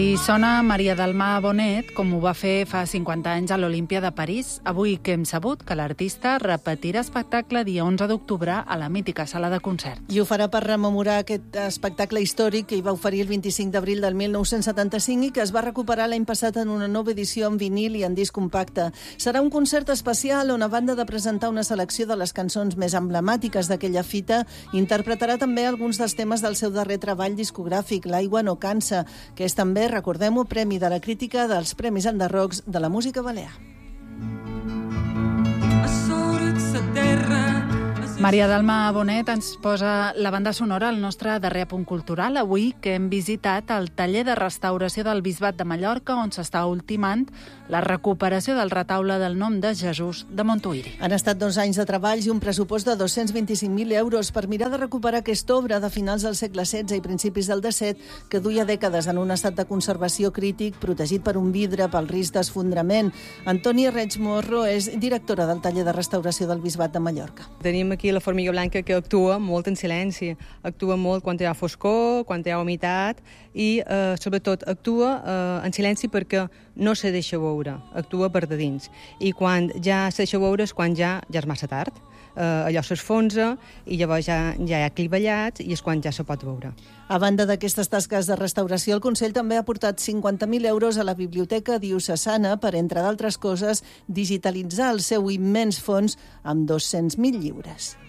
I sona Maria del Mar Bonet, com ho va fer fa 50 anys a l'Olímpia de París. Avui que hem sabut que l'artista repetirà espectacle dia 11 d'octubre a la mítica sala de concert. I ho farà per rememorar aquest espectacle històric que hi va oferir el 25 d'abril del 1975 i que es va recuperar l'any passat en una nova edició en vinil i en disc compacte. Serà un concert especial on, a banda de presentar una selecció de les cançons més emblemàtiques d'aquella fita, interpretarà també alguns dels temes del seu darrer treball discogràfic, L'aigua no cansa, que és també, recordem-ho, Premi de la Crítica dels Premis Enderrocs de la Música Balear. Maria del Mar Bonet ens posa la banda sonora al nostre darrer apunt cultural, avui que hem visitat el taller de restauració del Bisbat de Mallorca, on s'està ultimant la recuperació del retaule del Nom de Jesús de Montuïri. Han estat 2 anys de treballs i un pressupost de 225.000 euros per mirar de recuperar aquesta obra de finals del segle XVI i principis del XVII, que duia dècades en un estat de conservació crític, protegit per un vidre pel risc d'esfondrament. Antònia Reig Morro és directora del taller de restauració del Bisbat de Mallorca. Tenim aquí la formiga blanca que actua molt en silenci, actua molt quan hi ha foscor, quan hi ha humitat i sobretot actua en silenci perquè no se deixa veure, actua per de dins. I quan ja se deixa veure és quan ja és massa tard. Allò s'esfonsa i llavors ja hi ha clivellats i és quan ja se pot veure. A banda d'aquestes tasques de restauració, el Consell també ha aportat 50.000 euros a la Biblioteca Diocesana per, entre d'altres coses, digitalitzar el seu immens fons amb 200.000 llibres.